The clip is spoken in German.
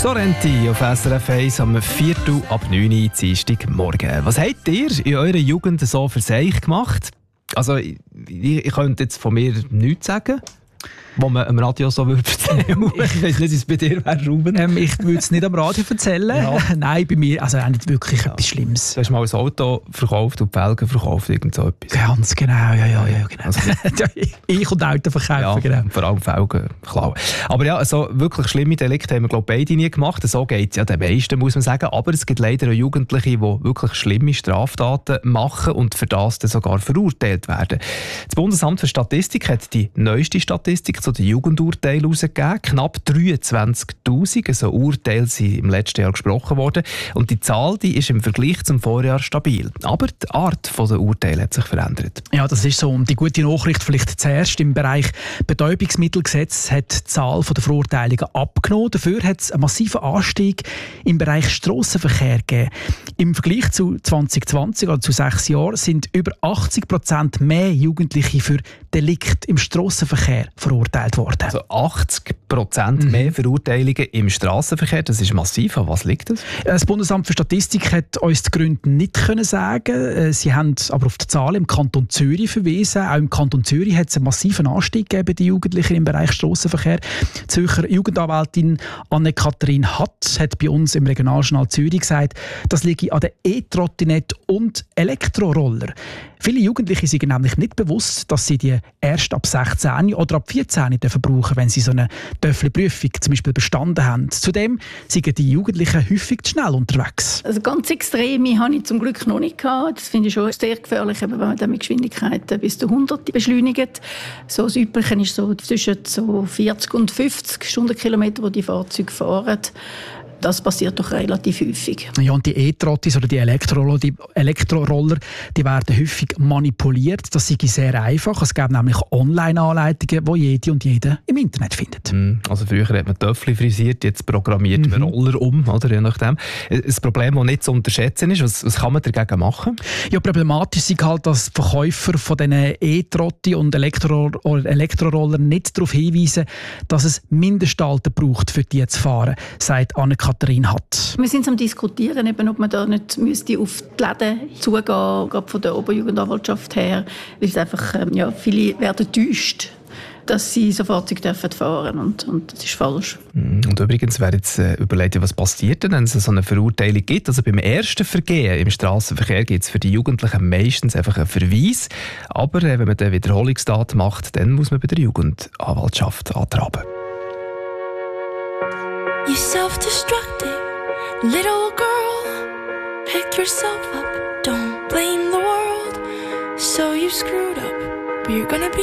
Sorrenti auf SRF 1 am 4:09 Dienstagmorgen. Was habt ihr in eurer Jugend so für sich gemacht? Also, ich könnte jetzt von mir nichts sagen, was man am Radio so erzählen würde. Ich weiß nicht, wie es bei dir wäre, Ruben. Ich würde es nicht am Radio erzählen. Ja. Nein, bei mir also auch nicht wirklich etwas Schlimmes. Du hast mal ein Auto verkauft und die Felgen verkauft, irgend so etwas. Ganz genau, ja, genau. Also, ich und Auto verkaufen, ja, genau. Vor allem Felgen klauen. Aber ja, so wirklich schlimme Delikte haben wir, glaube ich, beide nie gemacht. So geht es ja den meisten, muss man sagen. Aber es gibt leider auch Jugendliche, die wirklich schlimme Straftaten machen und für das dann sogar verurteilt werden. Das Bundesamt für Statistik hat die neueste Statistik zu den Jugendurteilen herausgegeben. Knapp 23'000 so Urteile sind im letzten Jahr gesprochen worden. Und die Zahl die ist im Vergleich zum Vorjahr stabil. Aber die Art der Urteile hat sich verändert. Ja, das ist so. Und die gute Nachricht vielleicht zuerst. Im Bereich Betäubungsmittelgesetz hat die Zahl der Verurteilungen abgenommen. Dafür hat es einen massiven Anstieg im Bereich Strassenverkehr gegeben. Im Vergleich zu 2020, also zu 6 Jahren, sind über 80% mehr Jugendliche für Delikte im Strassenverkehr verurteilt worden. Also 80% mehr Verurteilungen im Strassenverkehr, das ist massiv. An was liegt das? Das Bundesamt für Statistik hat uns die Gründe nicht sagen. Sie haben aber auf die Zahlen im Kanton Zürich verwiesen. Auch im Kanton Zürich hat es einen massiven Anstieg gegeben bei den Jugendlichen im Bereich Strassenverkehr. Die Zürcher Jugendanwältin Anne-Kathrin Hatt hat bei uns im Regionaljournal Zürich gesagt, das liege an den E-Trottinett und Elektroroller. Viele Jugendliche sind nämlich nicht bewusst, dass sie die erst ab 16 oder ab 14 brauchen dürfen, wenn sie so eine Töffli-Prüfung zum Beispiel bestanden haben. Zudem sind die Jugendlichen häufig zu schnell unterwegs. Also ganz Extreme habe ich zum Glück noch nicht gehabt. Das finde ich schon sehr gefährlich, wenn man dann mit Geschwindigkeiten bis zu 100 beschleunigt. So das Übliche ist so zwischen so 40 und 50 Stundenkilometer, wo die Fahrzeuge fahren. Das passiert doch relativ häufig. Ja, und die E-Trottis oder die Elektroroller, die werden häufig manipuliert. Das ist sehr einfach. Es gibt nämlich Online-Anleitungen, die jede und jeder im Internet findet. Also früher hat man Töffli frisiert, jetzt programmiert man Roller um, oder je nachdem. Ein Problem, das nicht zu unterschätzen ist. Was kann man dagegen machen? Ja, problematisch ist halt, dass Verkäufer von diesen E-Trotti und Elektroroller nicht darauf hinweisen, dass es Mindestalter braucht, für die zu fahren, sagt Anne-Kathrin Hatt. Wir sind am Diskutieren, eben, ob man da nicht müsste auf die Läden zugehen, gerade von der Oberjugendanwaltschaft her, weil es einfach, viele werden enttäuscht, dass sie so Fahrzeuge fahren dürfen und das ist falsch. Und übrigens wäre jetzt überlegt, was passiert denn, wenn es so eine Verurteilung gibt. Also beim ersten Vergehen im Strassenverkehr gibt es für die Jugendlichen meistens einfach einen Verweis. Aber wenn man eine Wiederholungstat macht, dann muss man bei der Jugendanwaltschaft antraben. You self-destructing little girl, pick yourself up, don't blame the world. So you screwed up, but you're gonna be